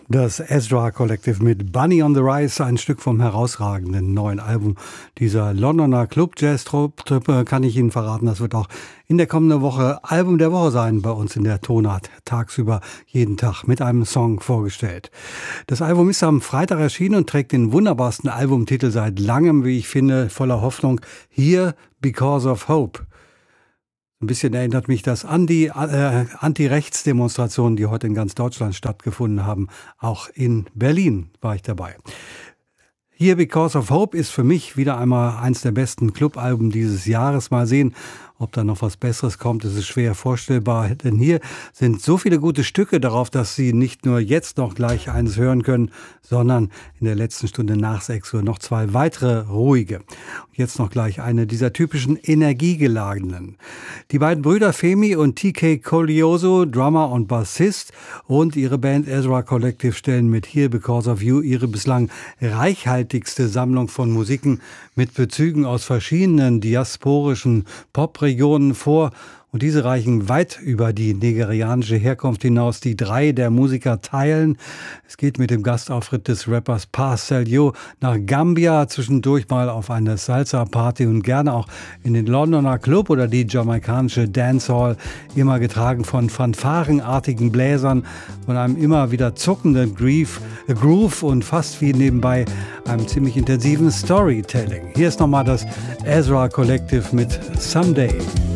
Das Ezra Collective mit Bunny on the Rise, ein Stück vom herausragenden neuen Album dieser Londoner Club-Jazz-Truppe, kann ich Ihnen verraten. Das wird auch in der kommenden Woche Album der Woche sein bei uns in der Tonart. Tagsüber jeden Tag mit einem Song vorgestellt. Das Album ist am Freitag erschienen und trägt den wunderbarsten Albumtitel seit langem, wie ich finde, voller Hoffnung. Here Because of Hope. Ein bisschen erinnert mich das an die Anti-Rechts-Demonstrationen, die heute in ganz Deutschland stattgefunden haben. Auch in Berlin war ich dabei. Here Because of Hope ist für mich wieder einmal eins der besten Clubalben dieses Jahres. Mal sehen, ob da noch was Besseres kommt, es ist schwer vorstellbar, denn hier sind so viele gute Stücke darauf, dass Sie nicht nur jetzt noch gleich eines hören können, sondern in der letzten Stunde nach 6 Uhr noch 2 weitere ruhige. Jetzt noch gleich eine dieser typischen energiegeladenen. Die beiden Brüder Femi und TK Colioso, Drummer und Bassist, und ihre Band Ezra Collective stellen mit Here Because of You ihre bislang reichhaltigste Sammlung von Musiken mit Bezügen aus verschiedenen diasporischen Popregionen vor. Und diese reichen weit über die nigerianische Herkunft hinaus, die 3 der Musiker teilen. Es geht mit dem Gastauftritt des Rappers Parcel Yo nach Gambia, zwischendurch mal auf eine Salsa-Party und gerne auch in den Londoner Club oder die jamaikanische Dancehall, immer getragen von fanfarenartigen Bläsern, von einem immer wieder zuckenden Groove und fast wie nebenbei einem ziemlich intensiven Storytelling. Hier ist nochmal das Ezra Collective mit Someday.